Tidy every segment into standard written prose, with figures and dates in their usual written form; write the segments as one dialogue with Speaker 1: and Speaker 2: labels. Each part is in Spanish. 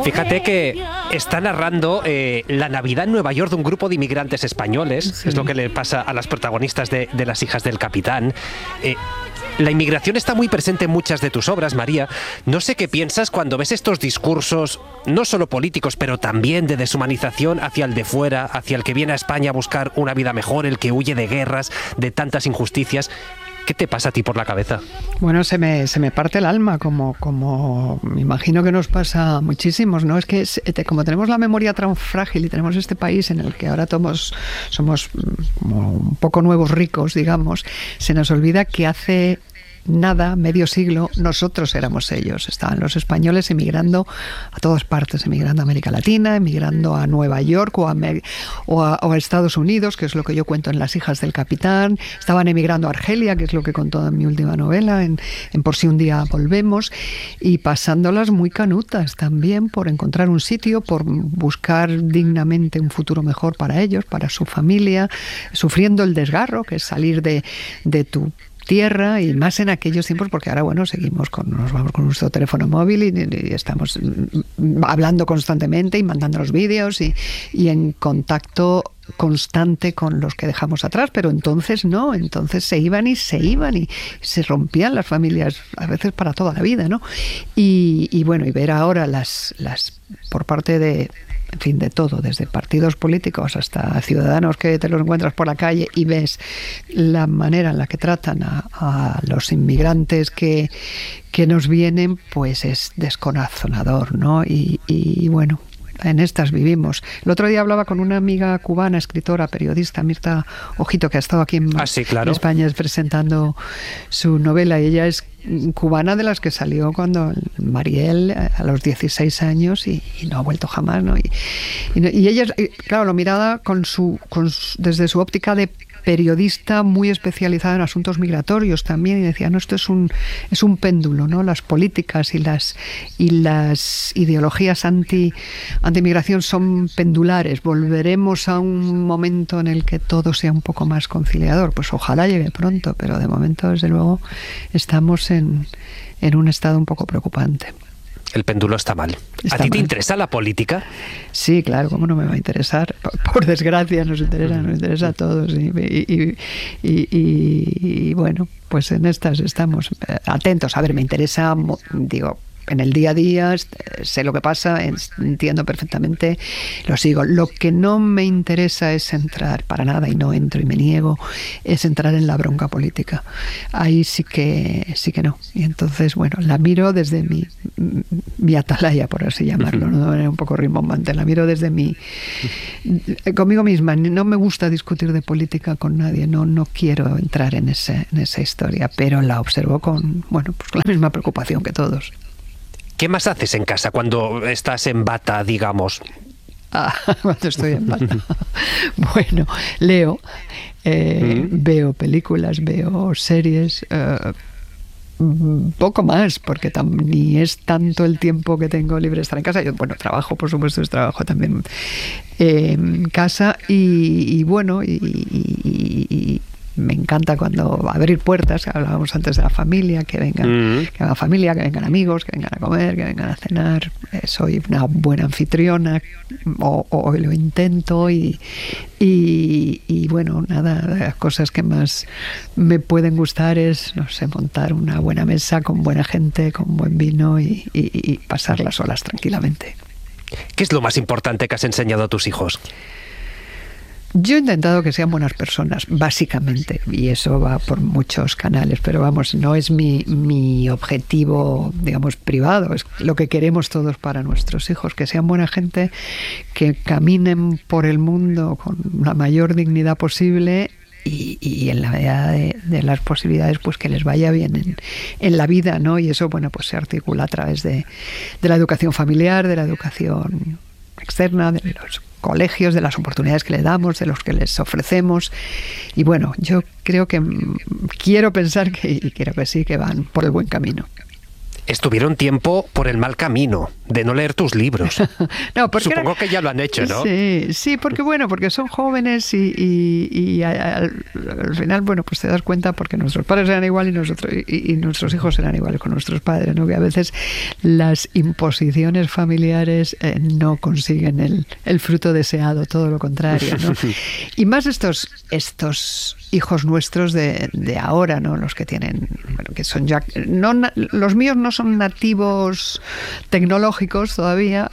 Speaker 1: Fíjate que está narrando la Navidad en Nueva York de un grupo de inmigrantes españoles, sí. Es lo que le pasa a las protagonistas de Las hijas del capitán. La inmigración está muy presente en muchas de tus obras, María. No sé qué piensas cuando ves estos discursos, no solo políticos, pero también de deshumanización hacia el de fuera, hacia el que viene a España a buscar una vida mejor, el que huye de guerras, de tantas injusticias. ¿Qué te pasa a ti por la cabeza?
Speaker 2: Bueno, se me parte el alma, como me imagino que nos pasa a muchísimos, ¿no? Es que como tenemos la memoria tan frágil y tenemos este país en el que ahora somos como un poco nuevos ricos, digamos, se nos olvida que hace nada, medio siglo, nosotros éramos ellos. Estaban los españoles emigrando a todas partes, emigrando a América Latina, emigrando a Nueva York o a Estados Unidos, que es lo que yo cuento en Las hijas del capitán. Estaban emigrando a Argelia, que es lo que contó en mi última novela, en Por si un día volvemos, y pasándolas muy canutas también por encontrar un sitio, por buscar dignamente un futuro mejor para ellos, para su familia, sufriendo el desgarro, que es salir de tu tierra, y más en aquellos tiempos, porque ahora, bueno, nos vamos con nuestro teléfono móvil y estamos hablando constantemente y mandando los vídeos y en contacto constante con los que dejamos atrás, pero entonces no, entonces se iban y se rompían las familias, a veces para toda la vida, ¿no? Y bueno, y ver ahora las por parte de, en fin, de todo, desde partidos políticos hasta ciudadanos que te los encuentras por la calle y ves la manera en la que tratan a los inmigrantes que nos vienen, pues es descorazonador, ¿no? Y bueno, en estas vivimos. El otro día hablaba con una amiga cubana, escritora, periodista, Mirta Ojito, que ha estado aquí en España presentando su novela, y ella es cubana, de las que salió cuando Mariel a los 16 años y no ha vuelto jamás, ¿no? Y ella, claro, lo miraba desde su óptica de periodista muy especializada en asuntos migratorios también, y decía, no, esto es un péndulo, ¿no? Las políticas y las ideologías anti-migración son pendulares. Volveremos a un momento en el que todo sea un poco más conciliador. Pues ojalá llegue pronto, pero de momento, desde luego, estamos en un estado un poco preocupante.
Speaker 1: El péndulo está mal. ¿A ti te interesa la política?
Speaker 2: Sí, claro, ¿cómo no me va a interesar? Por desgracia nos interesa a todos. Y bueno, pues en estas estamos atentos. A ver, me interesa, digo, en el día a día sé lo que pasa, entiendo perfectamente, lo sigo. Lo que no me interesa es entrar, para nada, y no entro y me niego, es entrar en la bronca política. Ahí sí que no. Y entonces, bueno, la miro desde mi atalaya, por así llamarlo, ¿no? De manera un poco rimbombante. La miro desde conmigo misma. No me gusta discutir de política con nadie, no quiero entrar en esa historia, pero la observo con la misma preocupación que todos.
Speaker 1: ¿Qué más haces en casa cuando estás en bata, digamos?
Speaker 2: Cuando estoy en bata. Bueno, leo, veo películas, veo series, poco más, porque ni es tanto el tiempo que tengo libre de estar en casa. Yo, trabajo, por supuesto, trabajo también en casa y me encanta cuando abrir puertas, hablábamos antes de la familia, que vengan familia, que vengan amigos, que vengan a comer, que vengan a cenar. Soy una buena anfitriona, o lo intento, y bueno, nada, las cosas que más me pueden gustar es, no sé, montar una buena mesa con buena gente, con buen vino y pasarlas solas tranquilamente.
Speaker 1: ¿Qué es lo más importante que has enseñado a tus hijos?
Speaker 2: Yo he intentado que sean buenas personas, básicamente, y eso va por muchos canales, pero vamos, no es mi objetivo, digamos, privado, es lo que queremos todos para nuestros hijos, que sean buena gente, que caminen por el mundo con la mayor dignidad posible y en la medida de las posibilidades, pues que les vaya bien en la vida, ¿no? Y eso, pues se articula a través de la educación familiar, de la educación externa, de los colegios, de las oportunidades que les damos, de los que les ofrecemos. Y bueno, yo quiero pensar y quiero que sí, que van por el buen camino.
Speaker 1: estuvieron tiempo por el mal camino de no leer tus libros.
Speaker 2: No, porque
Speaker 1: supongo que ya lo han hecho, ¿no?
Speaker 2: Sí, porque son jóvenes y al final, bueno, pues te das cuenta porque nuestros padres eran iguales y nuestros hijos eran iguales con nuestros padres, ¿no? Que a veces las imposiciones familiares no consiguen el fruto deseado, todo lo contrario, ¿no? Y más estos hijos nuestros de ahora, ¿no? Los que tienen, bueno, que son ya, no, los míos no son nativos tecnológicos todavía,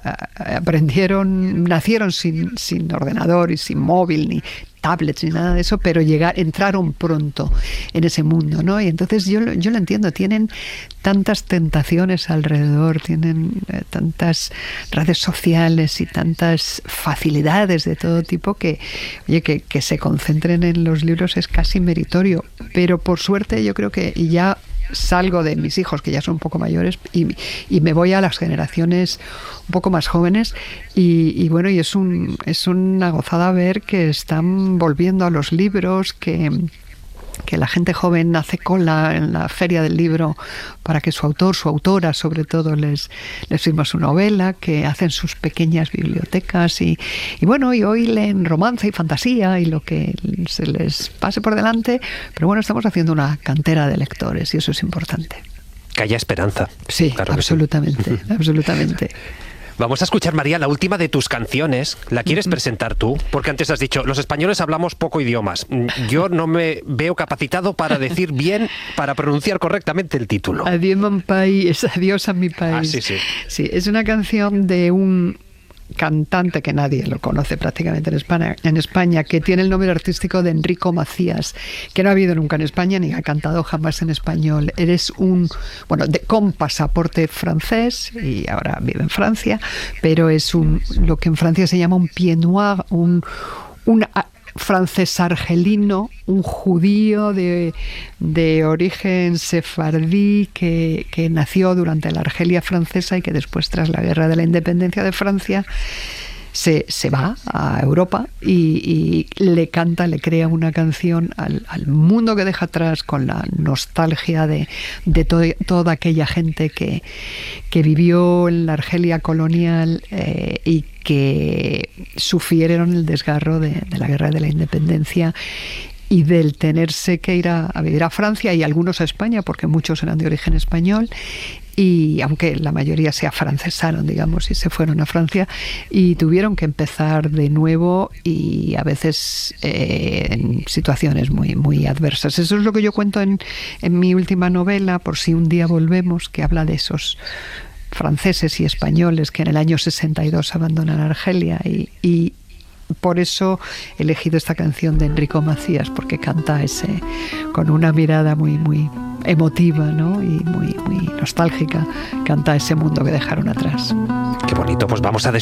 Speaker 2: nacieron sin ordenador y sin móvil ni tablets ni nada de eso, pero entraron pronto en ese mundo, ¿no? Y entonces yo lo entiendo, tienen tantas tentaciones alrededor, tienen tantas redes sociales y tantas facilidades de todo tipo que se concentren en los libros es casi meritorio, pero por suerte yo creo que ya salgo de mis hijos, que ya son un poco mayores, y me voy a las generaciones un poco más jóvenes y bueno, y es una gozada ver que están volviendo a los libros, que la gente joven hace cola en la feria del libro para que su autora sobre todo les firma su novela, que hacen sus pequeñas bibliotecas y bueno, y hoy leen romance y fantasía y lo que se les pase por delante, pero bueno, estamos haciendo una cantera de lectores y eso es importante.
Speaker 1: Que haya esperanza.
Speaker 2: Sí, claro, absolutamente, sí. Absolutamente.
Speaker 1: Vamos a escuchar, María, la última de tus canciones. ¿La quieres presentar tú? Porque antes has dicho, los españoles hablamos poco idiomas. Yo no me veo capacitado para decir bien, para pronunciar correctamente el título.
Speaker 2: Adiós, mon país, adiós a mi país.
Speaker 1: Ah, sí.
Speaker 2: Sí, es una canción de un cantante que nadie lo conoce prácticamente en España, que tiene el nombre artístico de Enrico Macías, que no ha habido nunca en España ni ha cantado jamás en español. Eres con pasaporte francés y ahora vive en Francia, pero es lo que en Francia se llama un pied noir, un francés argelino, un judío de origen sefardí que nació durante la Argelia francesa y que después, tras la Guerra de la Independencia de Francia, se va a Europa y le crea una canción al mundo que deja atrás, con la nostalgia de toda aquella gente que vivió en la Argelia colonial y que sufrieron el desgarro de la Guerra de la Independencia y del tenerse que ir a vivir a Francia y algunos a España, porque muchos eran de origen español, y aunque la mayoría se afrancesaron, digamos, y se fueron a Francia y tuvieron que empezar de nuevo y a veces en situaciones muy, muy adversas. Eso es lo que yo cuento en mi última novela, Por si un día volvemos, que habla de esos franceses y españoles que en el año 62 abandonan Argelia y por eso he elegido esta canción de Enrico Macías, porque canta con una mirada muy, muy emotiva, ¿no? Y muy, muy nostálgica, canta ese mundo que dejaron atrás.
Speaker 1: Qué bonito, pues vamos a